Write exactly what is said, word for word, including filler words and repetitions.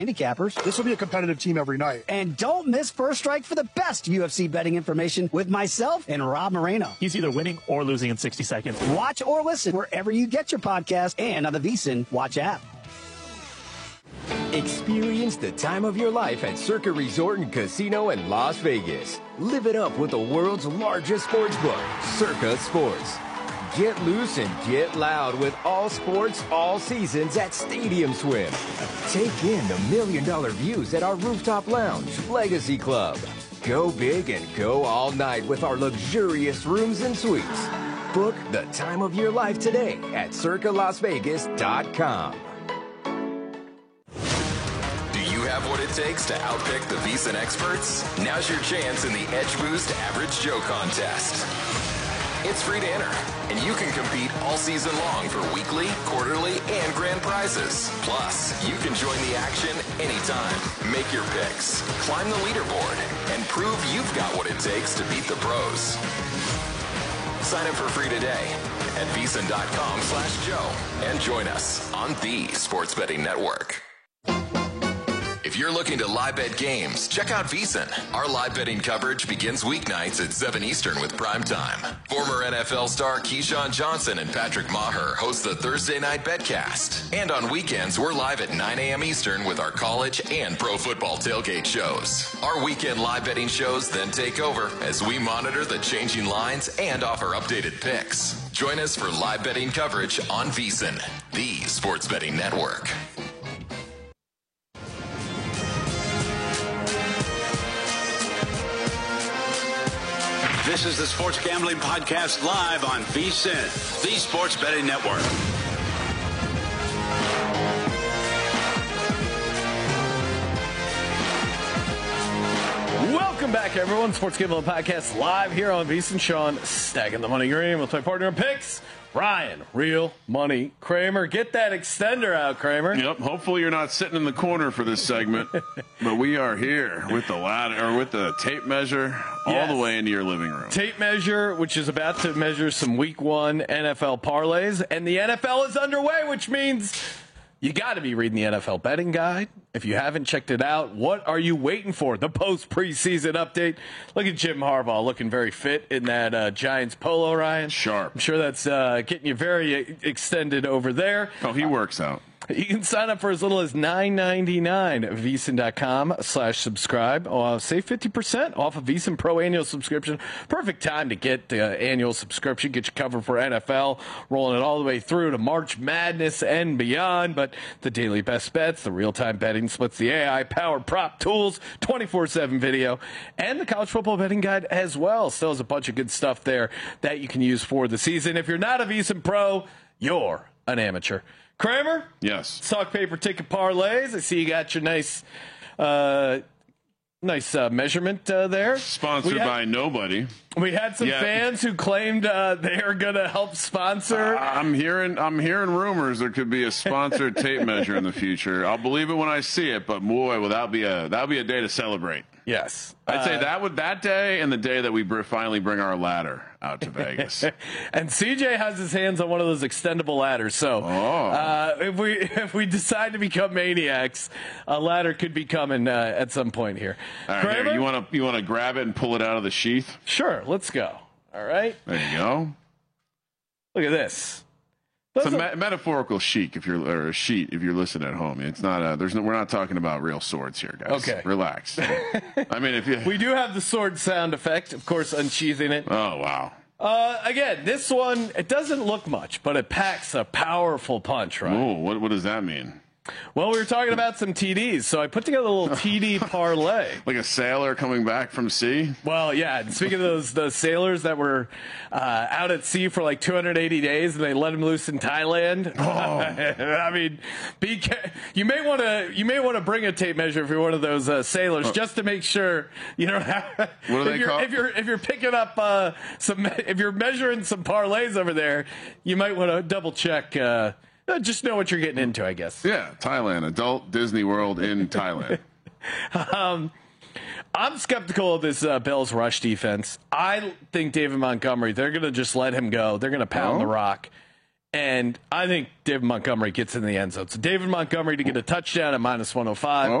Handicappers. This will be a competitive team every night. And don't miss First Strike for the best U F C betting information with myself and Rob Moreno. He's either winning or losing in sixty seconds. Watch or listen wherever you get your podcast and on the VSiN Watch app. Experience the time of your life at Circa Resort and Casino in Las Vegas. Live it up with the world's largest sports book, Circa Sports. Get loose and get loud with all sports, all seasons at Stadium Swim. Take in the million dollar views at our rooftop lounge, Legacy Club. Go big and go all night with our luxurious rooms and suites. Book the time of your life today at circa las vegas dot com. Have what it takes to outpick the VSiN experts? Now's your chance in the Edge Boost Average Joe contest. It's free to enter, and you can compete all season long for weekly, quarterly, and grand prizes. Plus, you can join the action anytime. Make your picks, climb the leaderboard, and prove you've got what it takes to beat the pros. Sign up for free today at VSiN dot com slash Joe and join us on the Sports Betting Network. If you're looking to live bet games, check out VSiN. Our live betting coverage begins weeknights at seven Eastern with Prime Time. Former N F L star Keyshawn Johnson and Patrick Maher host the Thursday Night Betcast. And on weekends, we're live at nine a.m. Eastern with our college and pro football tailgate shows. Our weekend live betting shows then take over as we monitor the changing lines and offer updated picks. Join us for live betting coverage on VSiN, the Sports Betting Network. This is the Sports Gambling Podcast live on VSiN, the Sports Betting Network. Welcome back, everyone. Sports Gambling Podcast live here on VSiN. Sean stacking the money green with my partner in picks, Ryan, Real Money Kramer. Get that extender out, Kramer. Yep. Hopefully you're not sitting in the corner for this segment, but we are here with the ladder or with the tape measure all yes. the way into your living room. Tape measure, which is about to measure some Week One N F L parlays, and the N F L is underway, which means you got to be reading the N F L betting guide. If you haven't checked it out, what are you waiting for? The post-preseason update. Look at Jim Harbaugh looking very fit in that uh, Giants polo, Ryan. Sharp. I'm sure that's uh, getting you very extended over there. Oh, he works out. You can sign up for as little as nine ninety-nine at VSiN dot com slash subscribe. Uh, save fifty percent off a VSiN Pro annual subscription. Perfect time to get the uh, annual subscription. Get you covered for N F L, rolling it all the way through to March Madness and beyond. But the daily best bets, the real-time betting splits, the A I-powered prop tools, twenty-four seven video, and the college football betting guide as well. Still has a bunch of good stuff there that you can use for the season. If you're not a VSiN Pro, you're an amateur. Kramer? Yes. Let's talk paper ticket parlays. I see you got your nice uh, nice uh, measurement uh, there. Sponsored had, by nobody. We had some yeah. fans who claimed uh, they are going to help sponsor. Uh, I'm hearing I'm hearing rumors there could be a sponsored tape measure in the future. I'll believe it when I see it, but boy, will that be a that'll be a day to celebrate. Yes. I'd uh, say that would that day and the day that we br- finally bring our ladder out to Vegas. And C J has his hands on one of those extendable ladders. So oh. uh, if we if we decide to become maniacs, a ladder could be coming uh, at some point here. All right, here, you want to you want to grab it and pull it out of the sheath? Sure, let's go. All right. There you go. Look at this. It's a me- metaphorical sheet if you're or a sheet if you're listening at home. It's not a, there's no, we're not talking about real swords here, guys. Okay, relax. I mean, if you we do have the sword sound effect, of course, unsheathing it. Oh wow. Uh, again, this one it doesn't look much, but it packs a powerful punch, right? Oh, what what does that mean? Well, we were talking about some T Ds, so I put together a little T D parlay. Like a sailor coming back from sea? Well, yeah. And speaking of those those sailors that were uh, out at sea for like two hundred eighty days, and they let them loose in Thailand. Oh. I mean, be ca- you may want to you may want to bring a tape measure if you're one of those uh, sailors, oh. just to make sure you don't have. What do if they you're, call? If you're if you're picking up uh, some, if you're measuring some parlays over there, you might want to double check. Uh, Just know what you're getting into, I guess. Yeah, Thailand, adult Disney World in Thailand. um, I'm skeptical of this uh, Bills rush defense. I think David Montgomery, they're going to just let him go. They're going to pound oh? the rock. And I think David Montgomery gets in the end zone. So David Montgomery to get a touchdown at minus one oh five.